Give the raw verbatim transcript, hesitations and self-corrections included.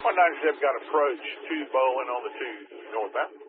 one ninety-seven got approach to bowling on the two northbound.